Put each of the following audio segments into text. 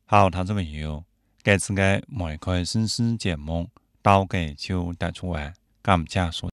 好，聽眾朋友，這次嘅梅開新詩節目到嘅就帶出嚟，感謝收聽。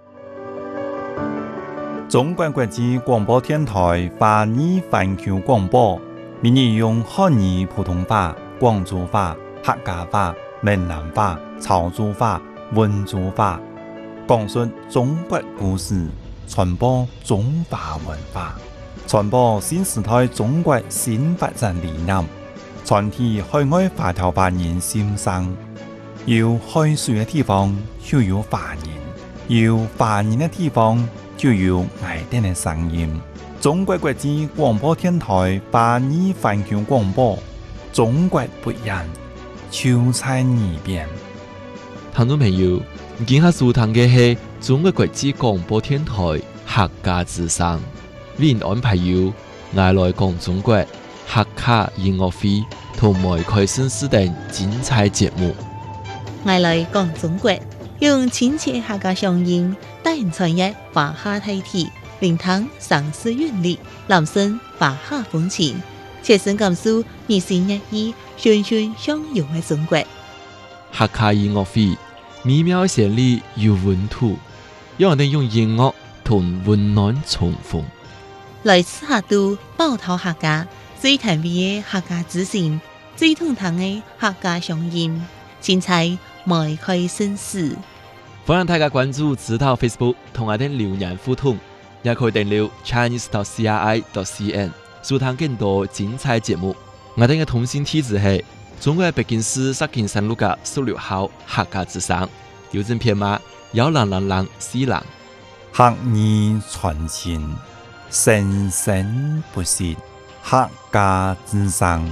中國國際廣播電台華語環球廣播，每日用漢語普通話、廣州話、客家話、閩南話、潮州話、溫州話，講述中國故事，傳播中華文化，傳播新時代中國新發展理念。傳遞海外華僑華人心聲，有海水嘅地方就有華人，有華人嘅地方就有愛哋嘅聲音。中國國際廣播電台華語環球廣播，中國不一樣，就在耳邊。 聽眾朋友，今下收聽嘅係中國國際廣播電台客家之聲，為您安排有愛來講中國客家音樂會同梅開新詩等精彩節目。 愛來講中國，用親切客家鄉音，帶人傳譯華夏大體，聆聽城市韻律，攬聲華夏風情，切身感受熱情熱意、循循相融嘅中國。 客家音樂會美妙旋律有溫度，讓我哋用音樂同溫暖重逢。 來自客都寶島客家最甜美嘅客家之聲，最通透嘅客家鄉音，精彩梅開新詩。 歡迎大家關注指導 Facebook 同我哋留言互動，也可以訂閱 chinese.cri.cn 收聽更多精彩節目。我哋嘅通訊地址係中國北京市石景山路嘅16號客家之聲，郵政編碼10004。 客語傳情，生生不息，客家之聲。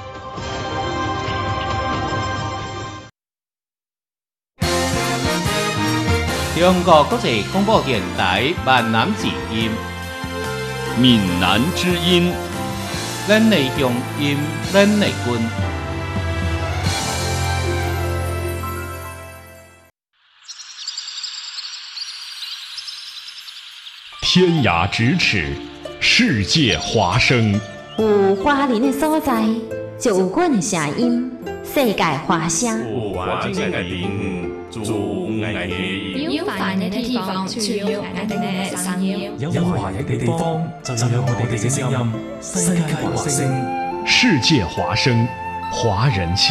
中國國際廣播電台閩南之音， 閩南之音， 咱的鄉音，咱的根。 天涯咫尺，世界華聲。 有華人的所在，就有阮的聲音，世界華聲。 有環境的地方，就有愛的音。 有繁榮的地方，就有我哋嘅聲音。 有華人的地方，就有我哋嘅聲音。世界華聲， 世界華聲，華人